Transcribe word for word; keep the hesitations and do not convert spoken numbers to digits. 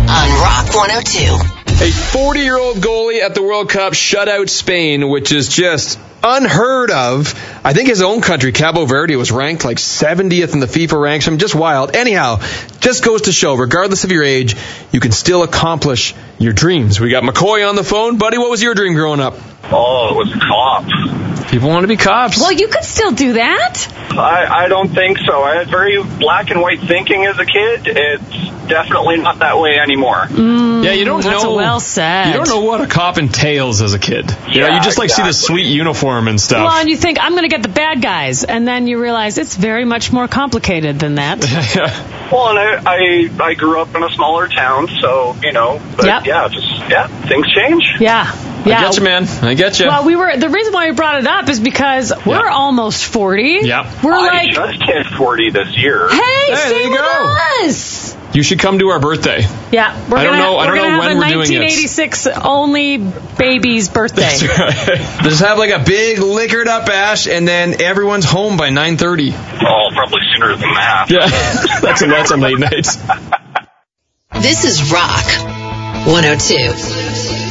on Rock one oh two. A forty-year-old goalie at the World Cup shut out Spain, which is just unheard of. I think his own country, Cabo Verde, was ranked like seventieth in the FIFA ranks. I mean, just wild. Anyhow, just goes to show, regardless of your age, you can still accomplish your dreams. We got McCoy on the phone. Buddy, what was your dream growing up? Oh, it was cop. People want to be cops. Well, you could still do that. I, I don't think so. I had very black and white thinking as a kid. It's definitely not that way anymore. Mm, yeah, you don't that's know. Well said. You don't know what a cop entails as a kid. You Yeah, know, you just like exactly. see the sweet uniform and stuff. Well, and you think, I'm going to get the bad guys. And then you realize it's very much more complicated than that. Well, and I, I I grew up in a smaller town, so, you know, but Yep. yeah, just, yeah, things change. Yeah. Yeah. I get you, man. I get you. Well, we were, the reason why we brought it up is because we're Yeah. almost forty. Yeah. We're I like, just hit forty this year. hey, Hey, there stay you with go. us. You should come to our birthday. Yeah. We're I don't gonna, know- I don't we're gonna know have when a we're doing it. nineteen eighty-six only baby's birthday. Just have like a big liquored up bash, and then everyone's home by nine thirty. Oh, probably sooner than that. Yeah, that's a, that's a late night. This is Rock one oh two.